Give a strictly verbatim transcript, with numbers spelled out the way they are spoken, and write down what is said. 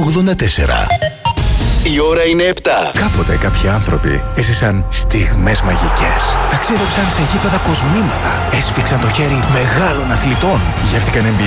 ογδόντα τέσσερα. Η ώρα είναι επτά. Κάποτε κάποιοι άνθρωποι έζησαν στιγμές μαγικές. Ταξίδεψαν σε γήπεδα κοσμήματα. Έσφιξαν το χέρι μεγάλων αθλητών. Γεύτηκαν